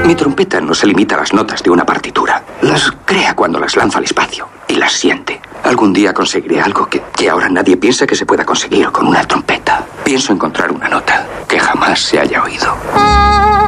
Mi trompeta no se limita a las notas de una partitura. Las crea cuando las lanza al espacio y las siente. Algún día conseguiré algo que ahora nadie piensa que se pueda conseguir con una trompeta. Pienso encontrar una nota que jamás se haya oído.